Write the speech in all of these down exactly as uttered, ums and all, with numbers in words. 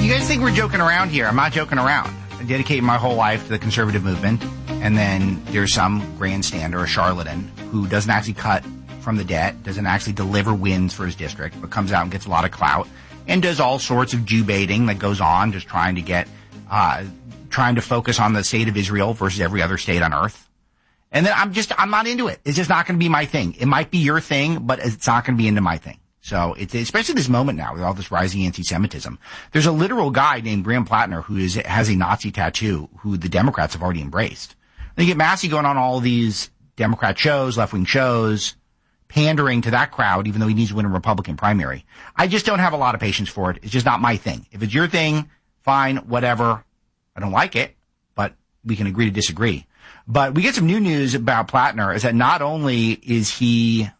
You guys think we're joking around here? I'm not joking around. I dedicate my whole life to the conservative movement, and then there's some grandstander, a charlatan, who doesn't actually cut from the debt, doesn't actually deliver wins for his district, but comes out and gets a lot of clout, and does all sorts of Jew baiting that goes on, just trying to get, uh, trying to focus on the state of Israel versus every other state on earth. And then I'm just, I'm not into it. It's just not going to be my thing. It might be your thing, but it's not going to be into my thing. So it's, especially this moment now with all this rising anti-Semitism. There's a literal guy named Graham Plattner who is, has a Nazi tattoo who the Democrats have already embraced. They get Massey going on all these Democrat shows, left-wing shows, pandering to that crowd, even though he needs to win a Republican primary. I just don't have a lot of patience for it. It's just not my thing. If it's your thing, fine, whatever. I don't like it, but we can agree to disagree. But we get some new news about Plattner is that not only is he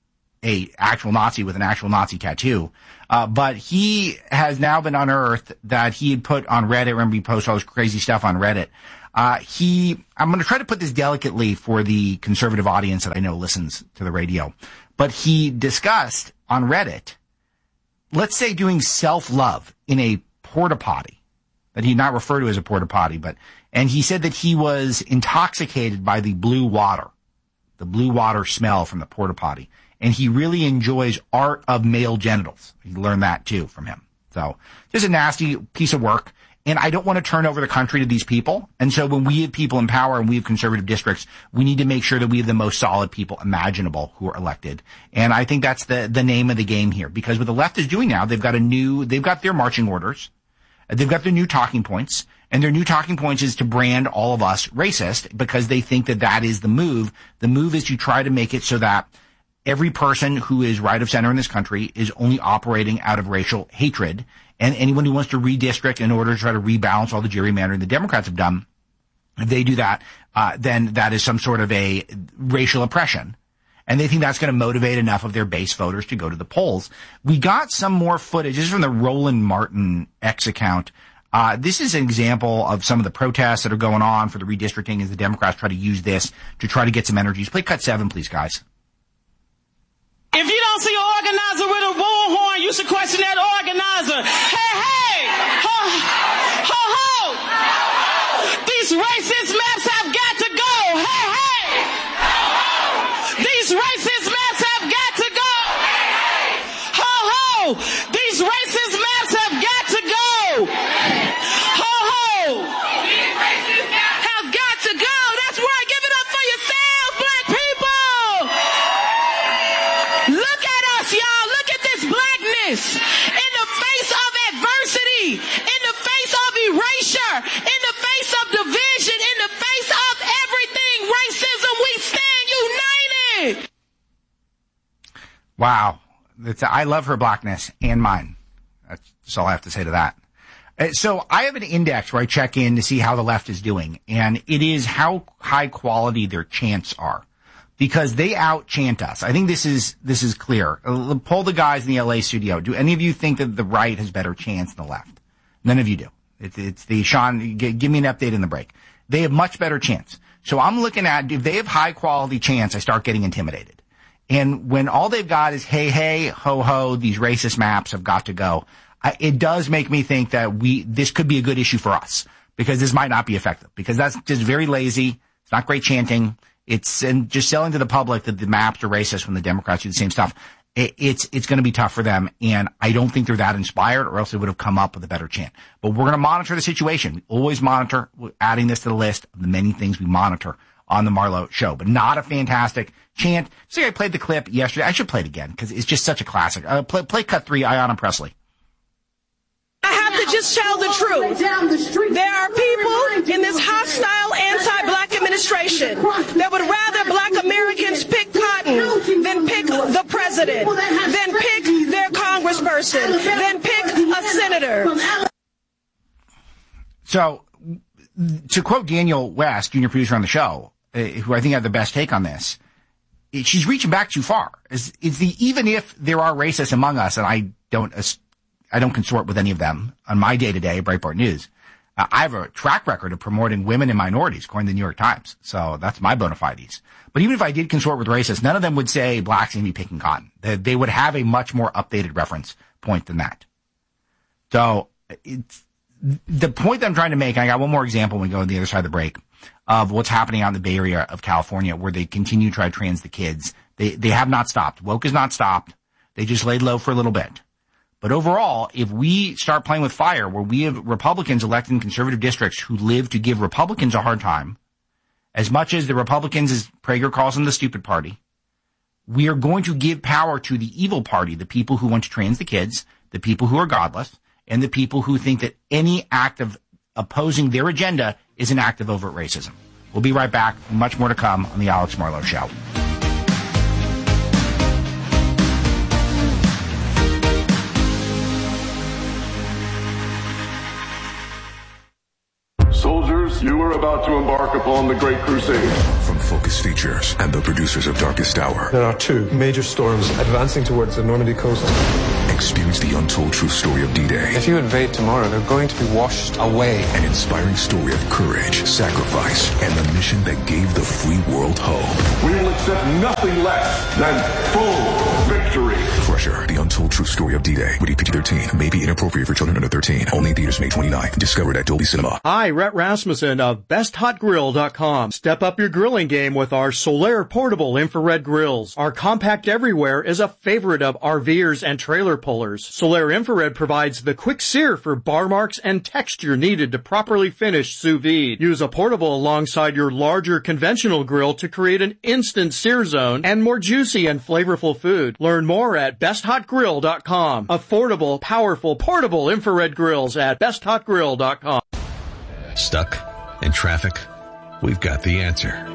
a actual Nazi with an actual Nazi tattoo, uh, but he has now been unearthed that he had put on Reddit. Remember, he posted all this crazy stuff on Reddit. Uh, he, I'm going to try to put this delicately for the conservative audience that I know listens to the radio, but he discussed on Reddit, let's say doing self-love in a porta potty that he not refer to as a porta potty, but, and he said that he was intoxicated by the blue water, the blue water smell from the porta potty. And he really enjoys art of male genitals. He learned that too from him. So just a nasty piece of work. And I don't want to turn over the country to these people. And so when we have people in power and we have conservative districts, we need to make sure that we have the most solid people imaginable who are elected. And I think that's the, the name of the game here. Because what the left is doing now, they've got a new, they've got their marching orders. They've got their new talking points. And their new talking points is to brand all of us racist because they think that that is the move. The move is to try to make it so that every person who is right of center in this country is only operating out of racial hatred. And anyone who wants to redistrict in order to try to rebalance all the gerrymandering the Democrats have done, if they do that, uh, then that is some sort of a racial oppression. And they think that's going to motivate enough of their base voters to go to the polls. We got some more footage. This is from the Roland Martin X account. Uh, this is an example of some of the protests that are going on for the redistricting as the Democrats try to use this to try to get some energies. Play cut seven, please, guys. If you don't see an organizer with a bullhorn, you should question that organizer. Hey, hey! Ho, ho, ho! These racist maps have got to go! Hey, hey! These racist maps have got to go! Ho, ho! These racist maps have got to go! Ho, ho! Have got to go! That's right! Give it up for yourselves, black people! Look at us, y'all. Look at this blackness. In the face of adversity, in the face of erasure, in the face of division, in the face of everything, racism, we stand united. Wow. It's, I love her blackness and mine. That's all I have to say to that. Uh, So I have an index where I check in to see how the left is doing, and it is how high quality their chants are. Because they out-chant us. I think this is, this is clear. Uh, Poll the guys in the L A studio. Do any of you think that the right has better chants than the left? None of you do. It's, it's the, Sean, g- give me an update in the break. They have much better chants. So I'm looking at, if they have high quality chants, I start getting intimidated. And when all they've got is, hey, hey, ho, ho, these racist maps have got to go, I, it does make me think that we, this could be a good issue for us. Because this might not be effective. Because that's just very lazy. It's not great chanting. It's, and just selling to the public that the maps are racist when the Democrats do the same stuff. It, it's, it's going to be tough for them. And I don't think they're that inspired, or else they would have come up with a better chant. But we're going to monitor the situation. We always monitor, we're adding this to the list of the many things we monitor on the Marlo show, but not a fantastic chant. See, I played the clip yesterday. I should play it again because it's just such a classic. Uh, play, play cut three, Ayanna Pressley. I have to just tell the truth. There are people in this hostile anti-black administration that would rather black Americans pick cotton than pick the president, than pick their congressperson, than pick a senator. So, to quote Daniel West, junior producer on the show, uh, who I think had the best take on this, it, she's reaching back too far. It's, it's the, even if there are racists among us, and I don't I don't consort with any of them on my day-to-day Breitbart News. Uh, I have a track record of promoting women and minorities, according to the New York Times. So that's my bona fides. But even if I did consort with racists, none of them would say blacks need to be picking cotton. They, they would have a much more updated reference point than that. So it's the point that I'm trying to make. I got one more example when we go to the other side of the break of what's happening out in the Bay Area of California, where they continue to try to trans the kids. They they have not stopped. Woke has not stopped. They just laid low for a little bit. But overall, if we start playing with fire, where we have Republicans elected in conservative districts who live to give Republicans a hard time, as much as the Republicans, as Prager calls them, the stupid party, we are going to give power to the evil party, the people who want to trans the kids, the people who are godless, and the people who think that any act of opposing their agenda is an act of overt racism. We'll be right back. Much more to come on the Alex Marlow Show. Soldiers, you are about to embark upon the Great Crusade. From Focus Features and the producers of Darkest Hour. There are two major storms advancing towards the Normandy coast. Experience the untold true story of D-Day. If you invade tomorrow, they're going to be washed away. An inspiring story of courage, sacrifice, and the mission that gave the free world hope. We will accept nothing less than full victory. Crusher, the untold true story of D-Day. Rated P G thirteen. May be inappropriate for children under thirteen. Only in theaters May twenty-ninth. Discovered at Dolby Cinema. Hi, Rhett Rasmussen of best hot grill dot com. Step up your grilling game with our Solaire portable infrared grills. Our compact everywhere is a favorite of RVers and trailer pullers. Solaire Infrared provides the quick sear for bar marks and texture needed to properly finish sous vide. Use a portable alongside your larger conventional grill to create an instant sear zone and more juicy and flavorful food. Learn more at best hot grill dot com. Affordable, powerful, portable infrared grills at best hot grill dot com. Stuck in traffic? We've got the answer.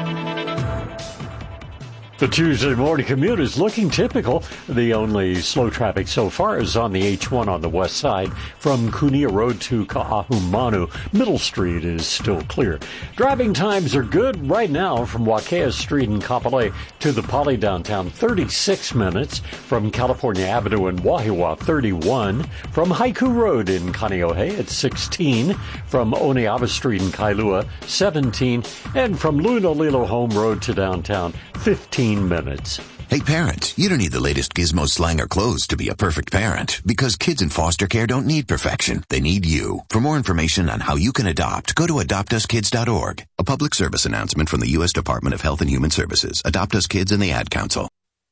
The Tuesday morning commute is looking typical. The only slow traffic so far is on the H one on the west side from Kunia Road to Ka'ahumanu. Middle Street is still clear. Driving times are good right now from Wakea Street in Kapolei to the Poly downtown, thirty-six minutes. From California Avenue in Wahiawa, thirty-one. From Haiku Road in Kaneohe, it's sixteen. From Oneava Street in Kailua, seventeen. And from Lunalilo Home Road to downtown, fifteen minutes. Hey parents, you don't need the latest gizmo, slang, or clothes to be a perfect parent, because kids in foster care don't need perfection. They need you. For more information on how you can adopt, go to adopt us kids dot org. A public service announcement from the U S Department of Health and Human Services, Adopt Us Kids, and the Ad Council.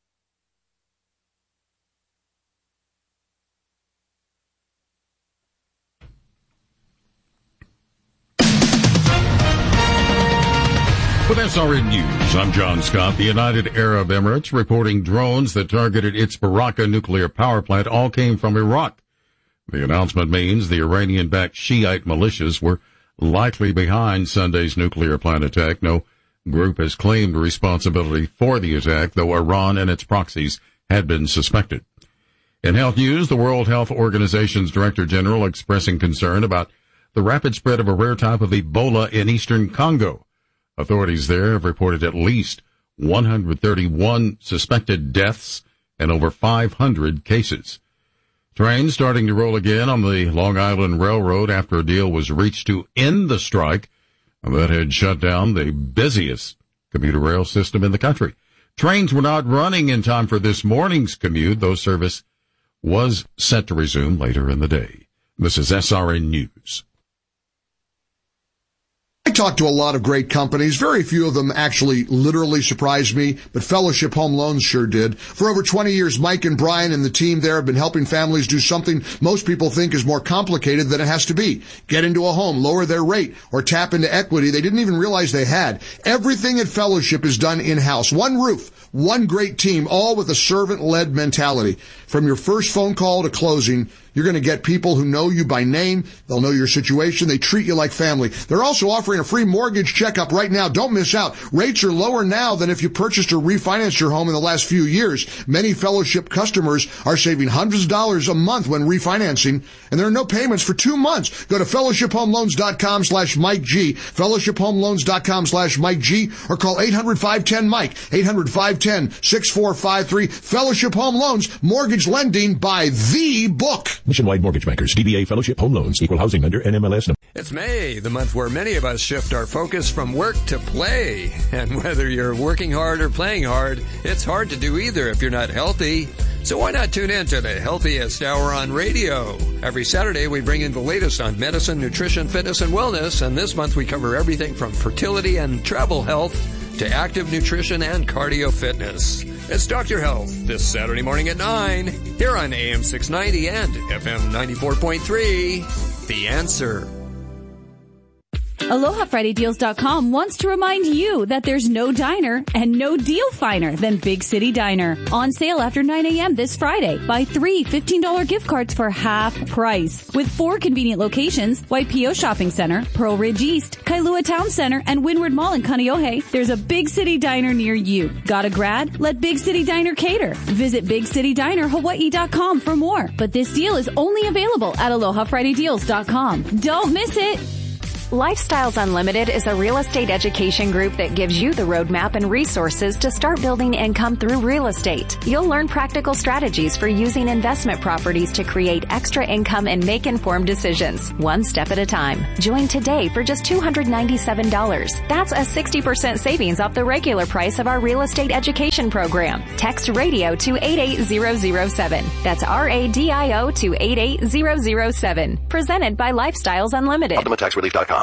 With S R N News, I'm John Scott. The United Arab Emirates reporting drones that targeted its Barakah nuclear power plant all came from Iraq. The announcement means the Iranian-backed Shiite militias were likely behind Sunday's nuclear plant attack. No group has claimed responsibility for the attack, though Iran and its proxies had been suspected. In health news, the World Health Organization's Director General expressing concern about the rapid spread of a rare type of Ebola in eastern Congo. Authorities there have reported at least one hundred thirty-one suspected deaths and over five hundred cases. Trains starting to roll again on the Long Island Railroad after a deal was reached to end the strike that had shut down the busiest commuter rail system in the country. Trains were not running in time for this morning's commute, though service was set to resume later in the day. This is S R N News. I talked to a lot of great companies. Very few of them actually literally surprised me, but Fellowship Home Loans sure did. For over twenty years, Mike and Brian and the team there have been helping families do something most people think is more complicated than it has to be. Get into a home, lower their rate, or tap into equity they didn't even realize they had. Everything at Fellowship is done in-house. One roof, one great team, all with a servant-led mentality. From your first phone call to closing, you're going to get people who know you by name. They'll know your situation. They treat you like family. They're also offering a free mortgage checkup right now. Don't miss out. Rates are lower now than if you purchased or refinanced your home in the last few years. Many Fellowship customers are saving hundreds of dollars a month when refinancing, and there are no payments for two months. Go to fellowship home loans dot com slash Mike G, fellowship home loans dot com slash Mike G, or call eight hundred, five one zero, Mike, eight hundred, five one zero, six four five three. Fellowship Home Loans, mortgage lending by the book. Nationwide Mortgage Bankers, D B A Fellowship Home Loans, Equal Housing Lender, N M L S number. It's May, the month where many of us shift our focus from work to play. And whether you're working hard or playing hard, it's hard to do either if you're not healthy. So why not tune in to the Healthiest Hour on radio? Every Saturday we bring in the latest on medicine, nutrition, fitness, and wellness. And this month we cover everything from fertility and travel health to active nutrition and cardio fitness. It's Doctor Health this Saturday morning at nine here on A M six ninety and F M ninety-four point three. The Answer. Aloha Friday Deals dot com wants to remind you that there's no diner and no deal finer than Big City Diner. On sale after nine a.m. this Friday. Buy three fifteen dollars gift cards for half price. With four convenient locations, Waipio Shopping Center, Pearl Ridge East, Kailua Town Center, and Windward Mall in Kaneohe, there's a Big City Diner near you. Got a grad? Let Big City Diner cater. Visit Big City Diner Hawaii dot com for more. But this deal is only available at Aloha Friday Deals dot com. Don't miss it! Lifestyles Unlimited is a real estate education group that gives you the roadmap and resources to start building income through real estate. You'll learn practical strategies for using investment properties to create extra income and make informed decisions, one step at a time. Join today for just two hundred ninety-seven dollars. That's a sixty percent savings off the regular price of our real estate education program. Text radio to eight eight zero zero seven. That's R A D I O to eight eight zero zero seven. Presented by Lifestyles Unlimited. Ultimate Tax Relief dot com.